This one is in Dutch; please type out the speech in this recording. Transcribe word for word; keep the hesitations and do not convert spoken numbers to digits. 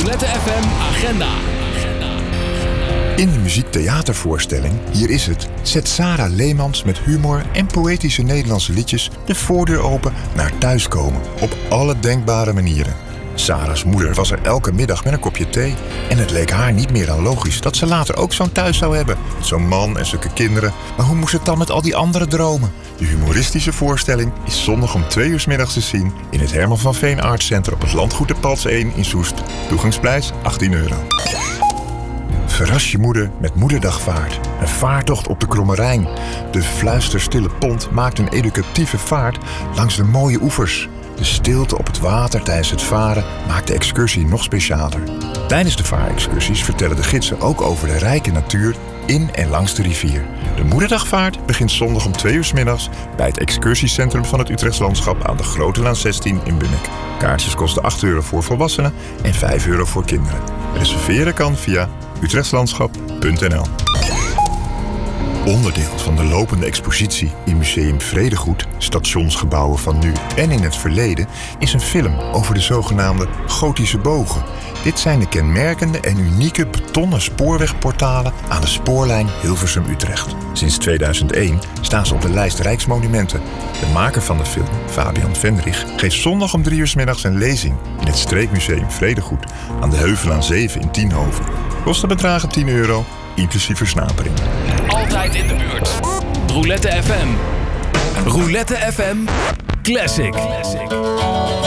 Roulette F M Agenda. In de muziektheatervoorstelling Hier is het zet Sarah Leemans met humor en poëtische Nederlandse liedjes de voordeur open naar thuiskomen op alle denkbare manieren. Sarah's moeder was er elke middag met een kopje thee en het leek haar niet meer dan logisch dat ze later ook zo'n thuis zou hebben. Met zo'n man en zulke kinderen. Maar hoe moest het dan met al die andere dromen? De humoristische voorstelling is zondag om twee uur 's middags te zien in het Herman van Veen Arts Center op het Landgoed de Pals één in Soest. Toegangsprijs achttien euro. Verras je moeder met Moederdagvaart. Een vaartocht op de Kromme Rijn. De fluisterstille pont maakt een educatieve vaart langs de mooie oevers. De stilte op het water tijdens het varen maakt de excursie nog specialer. Tijdens de vaarexcursies vertellen de gidsen ook over de rijke natuur in en langs de rivier. De Moederdagvaart begint zondag om twee uur 's middags bij het excursiecentrum van het Utrechts Landschap aan de Grote Laan zestien in Bunnik. Kaartjes kosten acht euro voor volwassenen en vijf euro voor kinderen. Reserveren kan via utrechtslandschap punt n l. Onderdeel van de lopende expositie in Museum Vredegoed, stationsgebouwen van nu en in het verleden, is een film over de zogenaamde gotische bogen. Dit zijn de kenmerkende en unieke betonnen spoorwegportalen aan de spoorlijn Hilversum-Utrecht. Sinds tweeduizend één staan ze op de lijst Rijksmonumenten. De maker van de film, Fabian Vendrich, geeft zondag om drie uur 's middags een lezing in het Streekmuseum Vredegoed aan de Heuvelaan zeven in Tienhoven. Kosten bedragen tien euro, inclusief versnapering. Altijd in de buurt. Roulette F M. Roulette F M Classic. Classic.